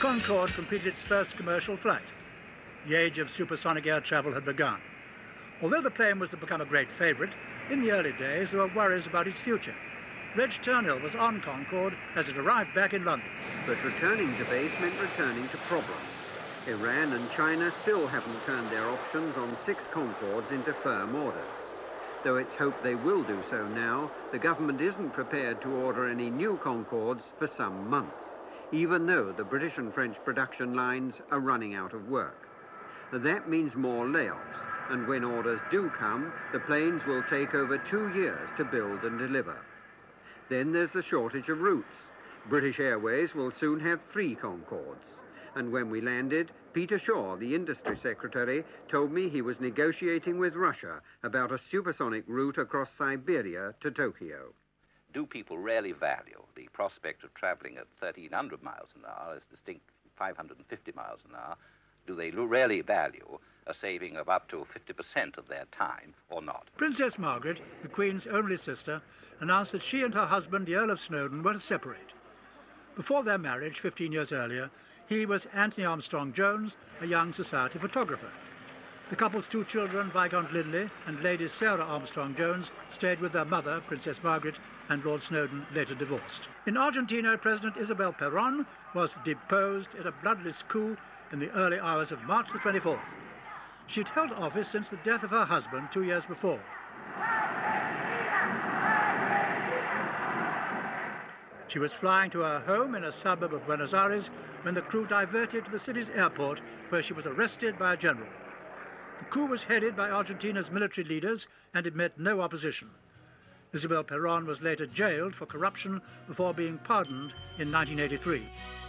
Concorde completed its first commercial flight. The age of supersonic air travel had begun. Although the plane was to become a great favourite, in the early days there were worries about its future. Reg Turnhill was on Concorde as it arrived back in London. But returning to base meant returning to problems. Iran and China still haven't turned their options on 6 Concordes into firm orders. Though it's hoped they will do so now, the government isn't prepared to order any new Concordes for some months, even though the British and French production lines are running out of work. That means more layoffs, and when orders do come, the planes will take over 2 years to build and deliver. Then there's the shortage of routes. British Airways will soon have 3 Concordes. And when we landed, Peter Shaw, the industry secretary, told me he was negotiating with Russia about a supersonic route across Siberia to Tokyo. Do people really value the prospect of travelling at 1,300 miles an hour as distinct from 550 miles an hour? Do they really value a saving of up to 50% of their time or not? Princess Margaret, the Queen's only sister, announced that she and her husband, the Earl of Snowdon, were to separate. Before their marriage, 15 years earlier, he was Anthony Armstrong-Jones, a young society photographer. The couple's 2 children, Viscount Lindley and Lady Sarah Armstrong-Jones, stayed with their mother, Princess Margaret, and Lord Snowdon later divorced. In Argentina, President Isabel Perón was deposed in a bloodless coup in the early hours of March the 24th. She'd held office since the death of her husband 2 years before. She was flying to her home in a suburb of Buenos Aires when the crew diverted to the city's airport, where she was arrested by a general. The coup was headed by Argentina's military leaders, and it met no opposition. Isabel Perón was later jailed for corruption before being pardoned in 1983.